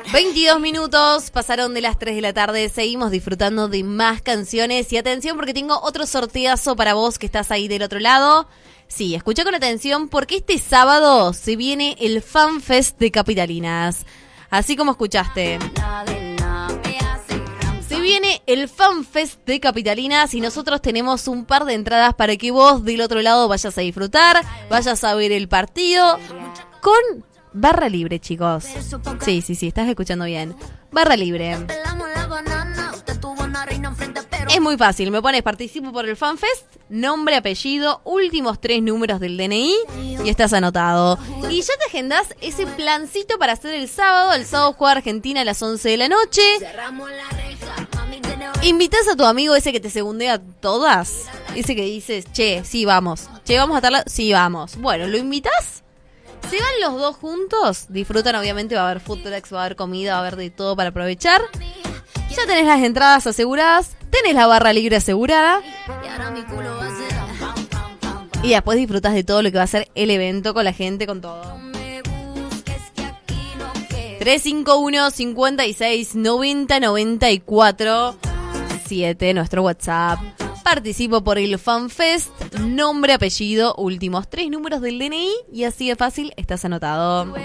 22 minutos, pasaron de las 3 de la tarde, seguimos disfrutando de más canciones y atención porque tengo otro sorteazo para vos que estás ahí del otro lado. Sí, escucha con atención porque este sábado se viene el FanFest de Capitalinas, así como escuchaste. Se viene el FanFest de Capitalinas y nosotros tenemos un par de entradas para que vos del otro lado vayas a disfrutar, vayas a ver el partido con barra libre, chicos. Sí, estás escuchando bien. Barra libre. Es muy fácil, me pones participo por el FanFest, nombre, apellido, últimos 3 números del DNI y estás anotado. Y ya te agendás ese plancito para hacer el sábado. El sábado juega Argentina a las 11 de la noche. Invitas a tu amigo ese que te segundea todas. Ese que dices, che, sí, vamos. Che, vamos a estarla. Sí, vamos. Bueno, ¿lo invitas? Se van los dos juntos, disfrutan, obviamente va a haber food trucks, va a haber comida, va a haber de todo para aprovechar. Ya tenés las entradas aseguradas, tenés la barra libre asegurada. Y después disfrutas de todo lo que va a ser el evento con la gente, con todo. 351 56 90 94 7, nuestro WhatsApp. Participo por el FanFest, nombre, apellido, últimos 3 números del DNI y así de fácil estás anotado.